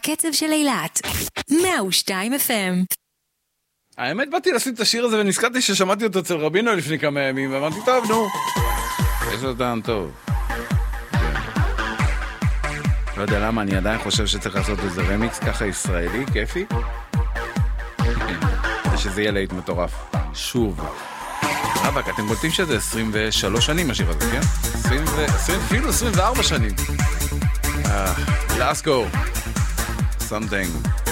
הקצב של אילת. 102 FM. האמת, באתי לשים את השיר הזה ונזכרתי ששמעתי אותו אצל רבינו לפני כמה ימים, ואמרתי, טוב, נו. יש לו טעם טוב. לא יודע למה, אני עדיין חושב שצריך לעשות איזה רמיקס ככה ישראלי, כיפי. שזה יהיה להיט מטורף. שוב. רבק, אתם קולטים שזה 23 שנים השיר הזה, כן? אפילו 24 שנים. Let's go. Something.